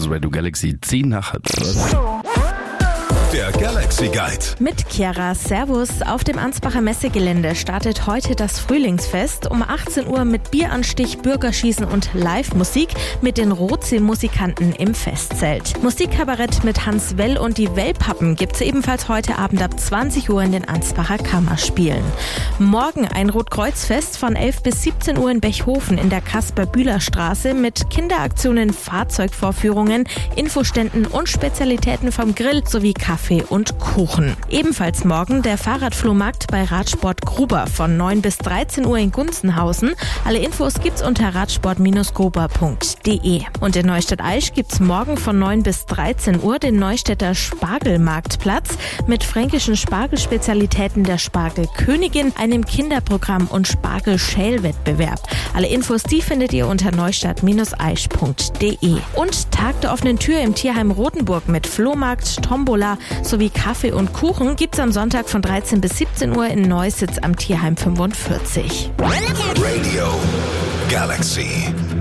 ist Radio Galaxy 10 nach 11:30. Der Galaxy Guide. Mit Chiara, Servus. Auf dem Ansbacher Messegelände startet heute das Frühlingsfest. Um 18 Uhr mit Bieranstich, Bürgerschießen und Live-Musik mit den Rotsee-Musikanten im Festzelt. Musikkabarett mit Hans Well und die Wellpappen gibt's ebenfalls heute Abend ab 20 Uhr in den Ansbacher Kammerspielen. Morgen ein Rotkreuzfest von 11 bis 17 Uhr in Bechhofen in der Kasper-Bühler-Straße mit Kinderaktionen, Fahrzeugvorführungen, Infoständen und Spezialitäten vom Grill sowie Kaffee und Kuchen. Ebenfalls morgen der Fahrradflohmarkt bei Radsport Gruber von 9 bis 13 Uhr in Gunzenhausen. Alle Infos gibt's unter radsport-gruber.de. Und in Neustadt-Aisch gibt's morgen von 9 bis 13 Uhr den Neustädter Spargelmarktplatz mit fränkischen Spargelspezialitäten der Spargelkönigin, einem Kinderprogramm und Spargelschälwettbewerb. Alle Infos, die findet ihr unter neustadt-aisch.de. Und Tag der offenen Tür im Tierheim Rotenburg mit Flohmarkt, Tombola sowie Kaffee und Kuchen gibt's am Sonntag von 13 bis 17 Uhr in Neussitz am Tierheim 45. Radio Galaxy.